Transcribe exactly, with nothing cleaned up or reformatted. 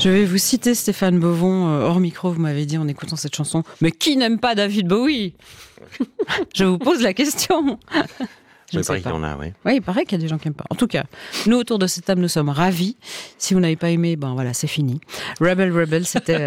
Je vais vous citer Stéphane Bovon, euh, hors micro, vous m'avez dit en écoutant cette chanson, mais qui n'aime pas David Bowie? Je vous pose la question. Je il paraît qu'il y en a, oui. Oui, il paraît qu'il y a des gens qui n'aiment pas. En tout cas, nous, autour de cette table, nous sommes ravis. Si vous n'avez pas aimé, ben voilà, c'est fini. Rebel Rebel, c'était...